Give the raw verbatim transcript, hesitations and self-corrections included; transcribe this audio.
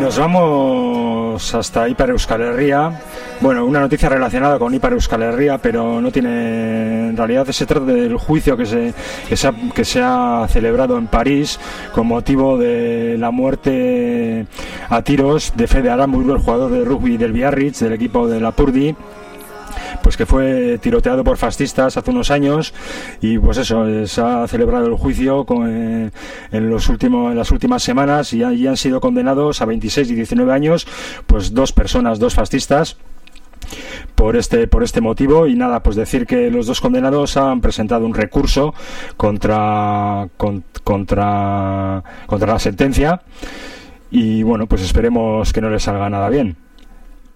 Nos vamos hasta Ipar Euskal Herria. Bueno, una noticia relacionada con Ipar Euskal Herria, pero no tiene, en realidad se trata del juicio que se, que se ha, que se ha celebrado en París con motivo de la muerte a tiros de Fede Aramburu, el jugador de rugby del Biarritz, del equipo de Lapurdi, pues que fue tiroteado por fascistas hace unos años. Y pues eso, se ha celebrado el juicio con, eh, en los últimos en las últimas semanas, y, ya, y han sido condenados a veintiséis y diecinueve años pues dos personas, dos fascistas, por este por este motivo. Y nada, pues decir que los dos condenados han presentado un recurso contra con, contra contra la sentencia, y bueno, pues esperemos que no les salga nada bien.